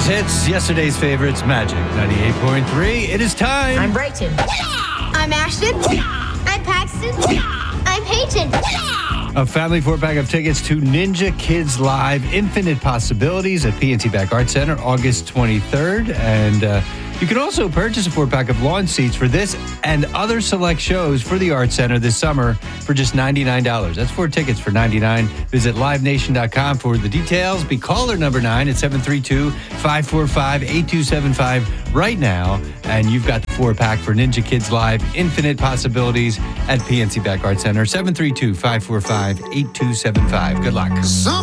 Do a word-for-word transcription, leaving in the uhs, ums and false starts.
Today's hits, yesterday's favorites, Magic ninety-eight point three. It is time. I'm Brighton. I'm Ashton. I'm Paxton. I'm Peyton. A family four-pack of tickets to Ninja Kids Live Infinite Possibilities at P N C Back Art Center, August twenty-third. And uh, you can also purchase a four-pack of lawn seats for this and other select shows for the Art Center this summer for just ninety-nine dollars. That's four tickets for ninety-nine dollars. Visit live nation dot com for the details. Be caller number nine at seven three two, five four five, eight two seven five right now. And you've got the four-pack for Ninja Kids Live Infinite Possibilities at P N C Back Art Center, seven three two, five four five, eight two seven five. Good luck. Some